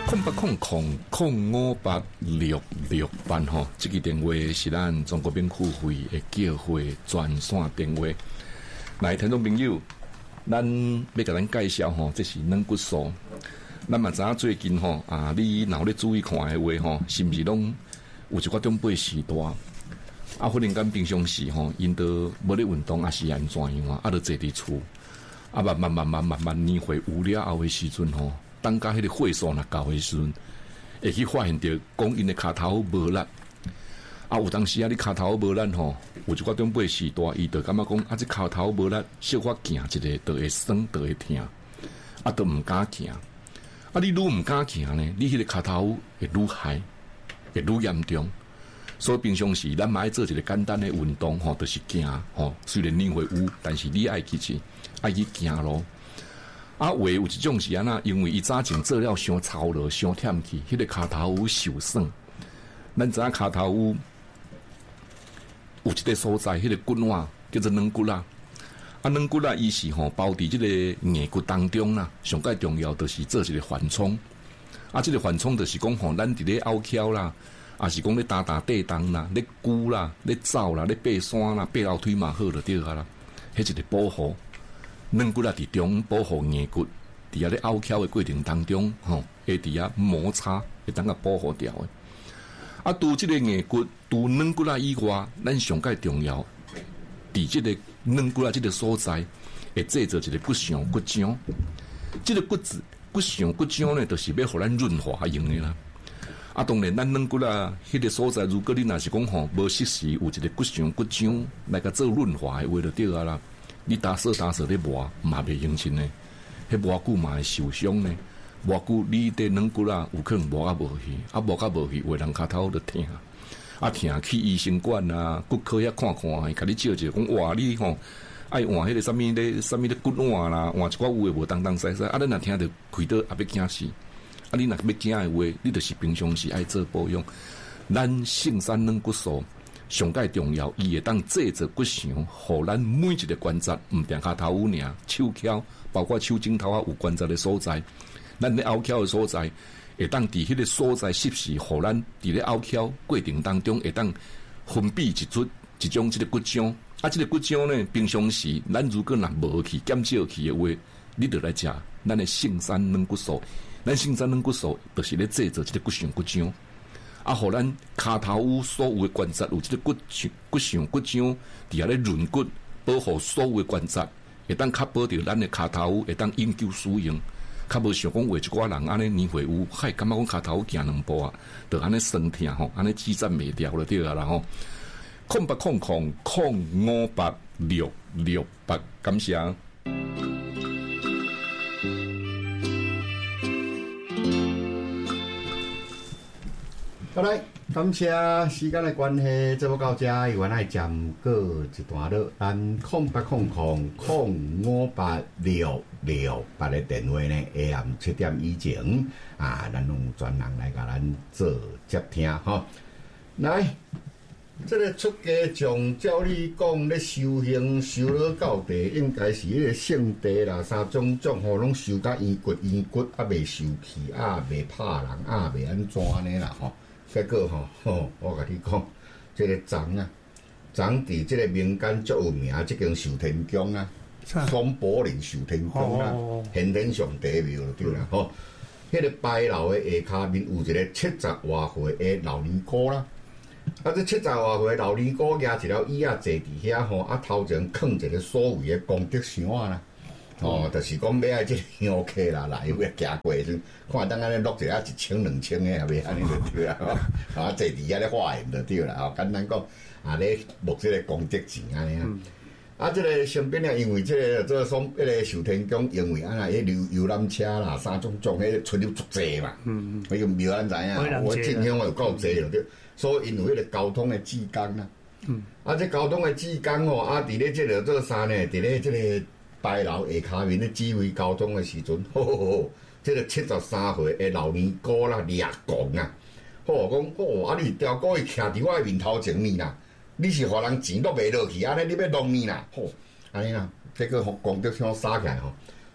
0800058668吼，这个电话是咱中国免付费的叫会专线电话。来，听众朋友，咱要甲咱介绍吼，这是软骨素。咱嘛知影最近吼你若有咧注意看的话吼，是毋是拢有一寡长辈时代忽然间平常时吼，因都无咧运动，是安怎样就坐伫厝，慢慢年岁有了后的时阵吼，当甲迄个岁数若到的时阵，会去发现着讲因的骹头无力。有当时你骹头无力吼，有一寡长辈时代，伊就感觉讲这骹头无力，小可行一个就会酸，就会疼，都毋敢行。你愈毋敢行呢，你迄个骹头会愈害，会愈严重。所以平常时咱嘛爱做一个简单的运动吼，就是行吼。虽然年岁有，但是你爱去行咯。有一种是安那，因为伊早前做了伤操劳、伤忝去，迄个骹头有受损。咱知影骹头有一个所在，迄个骨碗叫做软骨啦。软骨啦，伊是包伫这个硬骨当中啦。上介重要就是做一个缓冲。这个缓冲就是讲咱伫咧拗翘啦，是讲咧打地动啦，咧鼓啦，咧走啦，咧爬山啦，爬楼梯嘛好就对啦。迄一个保护软骨啦，伫中保护硬骨，伫咧拗翘的过程当中会伫遐摩擦，会当保护掉的。除这个硬骨，除软骨啦以外，咱上介重要，伫这个软骨啦这个所在，会制造一个骨相骨浆。这个骨相骨浆呢，就是要互咱润滑用的啦。当然，咱软骨啦迄个所在，如果你若是讲无适时有一个骨相骨浆来甲做润滑的话，就对啦。你打扫咧磨嘛袂用心呢，迄磨久嘛会受伤呢。磨久你的软骨啦，有可能磨无去，磨无去，有人骹头就疼。疼去医生馆啊，骨科遐看，甲你照一讲哇，你爱换迄个什么咧骨换啦，换一寡有诶无当西。咱若听着开刀也要惊死。你若要惊诶话，你就是平常时爱做保养。咱圣山软骨素上介重要，伊会当制造骨相，互咱每一个关节，毋定骹头有尔，手翘，包括手指头有关节的所在，咱咧拗翘的所在。会当伫迄个所在适时，互咱伫咧拗翘过程当中，会当分泌一种这个骨浆。这个骨浆呢，平常时咱如果若无去减少去的话，你就来食咱的圣山软骨素。咱圣山软骨素就是咧制造这个骨相骨浆，互咱骹头有所有的关节有这个骨相骨浆，伫遐咧润骨，保护所有的关节，会当确保着咱的骹头会当永久使用。较无想讲为一寡人安尼年岁有，感觉讲骹头行两步就安尼酸疼安尼支撑袂掉了对啦0800058668，感谢。 好来，感谢时间的关系，节目到这，原来暂告一段落。咱0800058668的电话呢，下暗7点以前咱用专人来甲咱做接听吼。来，这个出家将照你讲咧修行修了到地，应该是迄个圣地啦，三种拢修甲圆骨未受气未拍人未安怎呢啦吼。结果我甲你讲，这个长伫这个民间足有名，这间寿天宫双宝林寿天宫先天上帝庙就对啦迄个牌楼的下骹面有一个70多岁的老尼姑啦。这70多岁的老尼姑举一条椅坐伫遐头前放一个所谓的功德箱啦。就是讲要爱这个香客啦，有要行过时，看当安尼落一下1000、2000的，也袂安尼就对啦。坐伫遐咧化缘就对啦。简单讲，咧募这个功德钱安尼这个身边因为这个迄个寿天宫，因为迄游览车啦，三种迄出入足济嘛。迄个庙咱知影，我进香有够济了，对。所以因为迄个交通的志工啦。这交通的志工伫咧这个做啥呢？伫咧这个牌楼下骹面咧指挥交通的时阵，这个73岁的老尼姑啦，掠讲讲你条姑伊徛伫我的面头前面啦，你是互人钱落袂落去，安尼你要弄呢啦，安尼啦，结果功德箱撒起来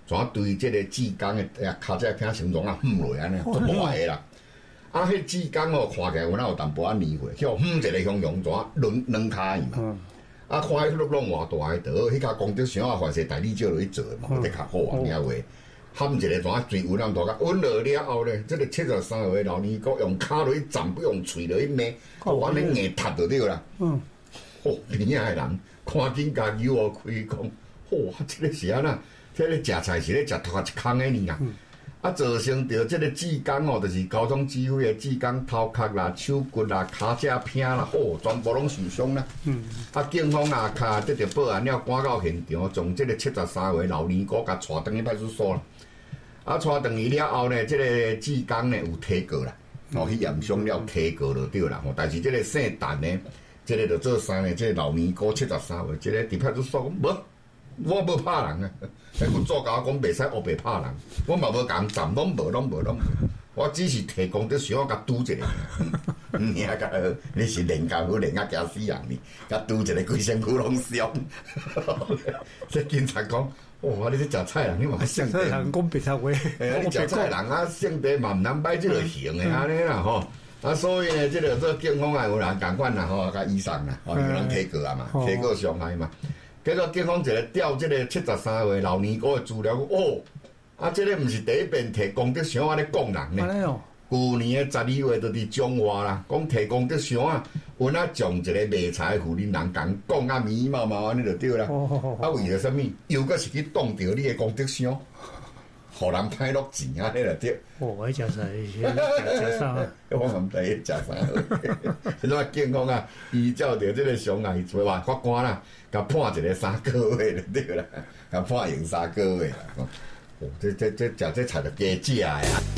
全对即个志工的骹只片形状啊落安尼，足坏的啦。啊，迄志工哦，看起来有哪有淡薄仔黏血，叫一个向阳全两骹伊嘛。啊，看迄落拢偌大个刀，迄甲功德箱啊，凡是大理石落去做的嘛，得较好啊，遐话。含一个全水温那么大，温落了后咧，这个73岁老年哥用骹落去站，不用喙落去摸，完全硬塌就对啦。边仔的人看紧家油哦开讲，哇，这个是安那？这个食菜是咧食头一空的呢啊！啊，造成着这个志工哦，就是高中指挥的志工头壳啦、手骨啦、骹只片啦，全部拢受伤啦。啊，警方啊，卡得到报案了，赶到现场，将这个73岁老年哥甲带转去派出所啦。啊，带转去了后呢，这个志工呢有提告啦，去验伤了提告就对啦。但是这个姓陈呢，这个就做啥呢？这个老年哥73岁，这个伫派出所讲无，我无拍人啊。迄有做甲我讲袂使黑白拍人，我嘛无共站，拢无。我只是提供得想甲拄一个，你啊甲你是练功夫练啊惊死人呢，甲拄一个规身躯拢伤。这警察讲。哇！你这食菜人，你嘛性地， 人讲别他话， 你食菜人啊，性地嘛毋通摆即个型的安尼啦吼。啊，所以呢，即个做警方啊有人共款啦吼，甲医生啦，有人提告啊嘛，提告伤害嘛。结果警方一个调即个73岁老年哥的资料，啊，即个毋是第一遍提功德箱安尼讲人呢。去年的12月，就伫中华啦，讲提功德箱啊，有哪将一个卖菜的妇人人讲啊迷毛毛安尼就对啦。啊，为着啥物？又搁是去挡着你的功德箱，互人歹落钱安尼就对。 我食啥？ 我毋知伊食啥。迄种警方啊，依照着即个伤害罪话，法官啦，甲判一个3个月就对啦，甲判刑3个月啦。这食这菜就加食的啊！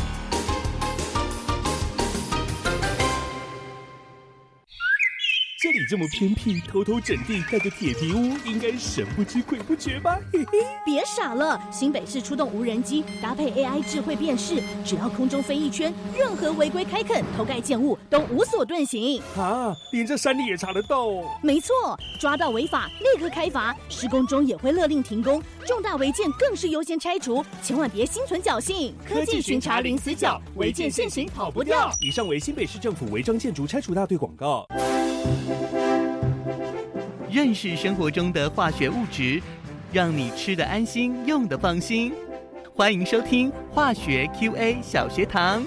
这里这么偏僻，偷偷整地盖个铁皮屋，应该神不知鬼不觉吧？嘿嘿， 别傻了，新北市出动无人机，搭配 AI 智慧辨识，只要空中飞一圈，任何违规开垦、偷盖建物都无所遁形。 啊，连这山里也查得到哦？ 没错，抓到违法立刻开罚，施工中也会勒令停工，重大违建更是优先拆除，千万别心存侥幸。科技巡查零死角，违建现行跑不掉。 以上为新北市政府违章建筑拆除大队广告。 认识生活中的化学物质，让你吃得安心，用得放心。欢迎收听化学 QA 小学堂。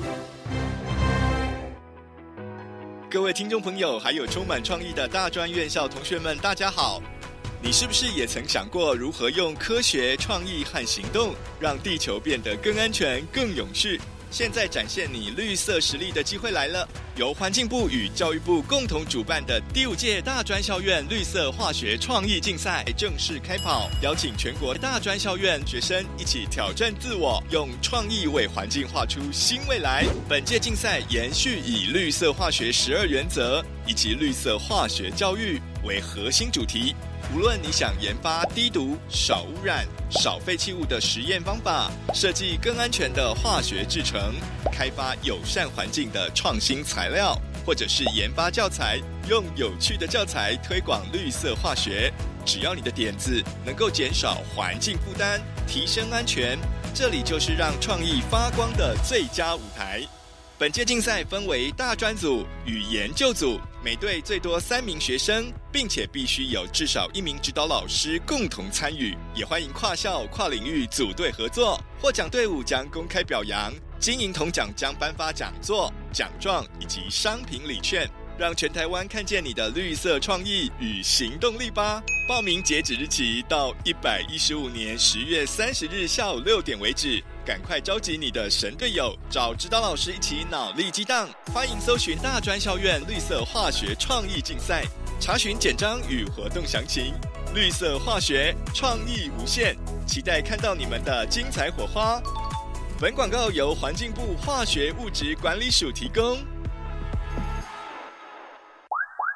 各位听众朋友，还有充满创意的大专院校同学们，大家好！你是不是也曾想过如何用科学、创意和行动，让地球变得更安全、更永续？现在展现你绿色实力的机会来了！由环境部与教育部共同主办的第5届大专校院绿色化学创意竞赛正式开跑，邀请全国大专校院学生一起挑战自我，用创意为环境画出新未来。本届竞赛延续以绿色化学12原则以及绿色化学教育为核心主题。无论你想研发低毒、少污染、少废弃物的实验方法，设计更安全的化学制成，开发友善环境的创新材料，或者是研发教材，用有趣的教材推广绿色化学，只要你的点子能够减少环境负担，提升安全，这里就是让创意发光的最佳舞台。本届竞赛分为大专组与研究组，每队最多3名学生，并且必须有至少1名指导老师共同参与。也欢迎跨校、跨领域组队合作。获奖队伍将公开表扬，金银铜奖将颁发讲座、奖状以及商品礼券，让全台湾看见你的绿色创意与行动力吧！报名截止日期到115年10月30日下午6点为止。赶快召集你的神队友，找指导老师一起脑力激荡。欢迎搜寻大专校院绿色化学创意竞赛，查询简章与活动详情。绿色化学创意无限，期待看到你们的精彩火花。本广告由环境部化学物质管理署提供。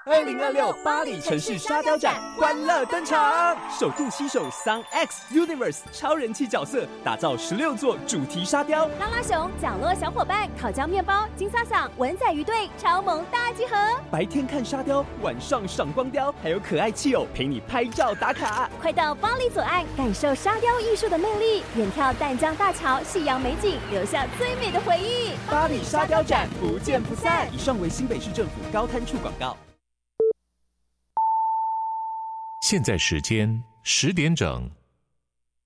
2026巴黎城市沙雕展欢乐登场，首度携手 Sun X Universe 超人气角色，打造16座主题沙雕。 拉拉熊、角落小伙伴、烤焦面包、金萨桑、文仔鱼队超萌大集合。 白天看沙雕，晚上赏光雕，还有可爱气友陪你拍照打卡。 快到巴黎左岸，感受沙雕艺术的魅力，远眺淡江大桥、夕阳美景，留下最美的回忆。 巴黎沙雕展不见不散。以上为新北市政府高滩处广告。 现在时间10点整。